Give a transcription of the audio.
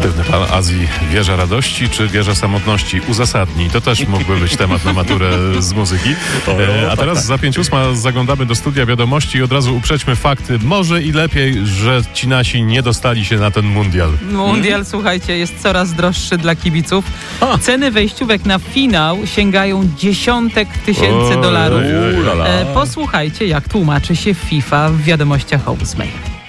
Sztywny pan Azji, wieża radości czy wieża samotności? Uzasadnij. To też mógłby być temat na maturę z muzyki. A teraz za 5:08 zaglądamy do studia wiadomości i od razu uprzedźmy fakty. Może i lepiej, że ci nasi nie dostali się na ten mundial. Mundial, słuchajcie, jest coraz droższy dla kibiców. Ceny wejściówek na finał sięgają dziesiątek tysięcy dolarów. Posłuchajcie, jak tłumaczy się FIFA w wiadomościach o 8.